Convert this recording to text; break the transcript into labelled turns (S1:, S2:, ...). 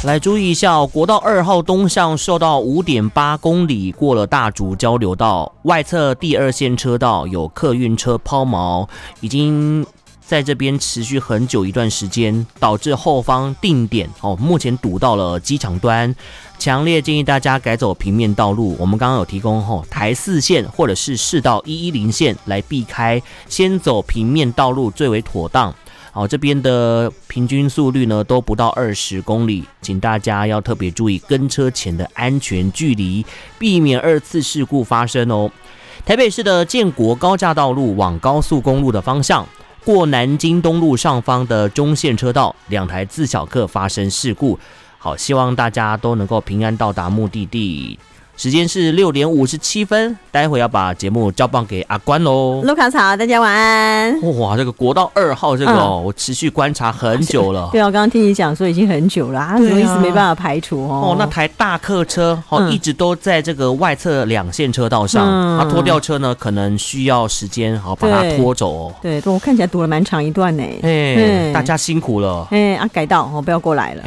S1: 来注意一下哦，国道2号东向受到 5.8 公里过了大竹交流道，外侧第2线车道有客运车抛锚，已经在这边持续很久一段时间，导致后方定点目前堵到了机场端，强烈建议大家改走平面道路。我们刚刚有提供台4线或者是市道110线来避开，先走平面道路最为妥当。这边的平均速率呢都不到20公里，请大家要特别注意跟车前的安全距离，避免2次事故发生哦。台北市的建国高架道路往高速公路的方向，过南京东路上方的中线车道，2台自小客发生事故。好，希望大家都能够平安到达目的地。时间是6点57分，待会要把节目交棒给阿关喽。
S2: 卢卡好，大家晚安。
S1: 哇，这个国道2号这个我持续观察很久了。
S2: 对啊，我刚刚听你讲说已经很久了，怎么一直没办法排除
S1: 那台大客车一直都在这个外侧2线车道上，拖吊车呢可能需要时间把它拖走
S2: 对，我看起来堵了蛮长一段呢。
S1: 大家辛苦了。
S2: 改道不要过来了。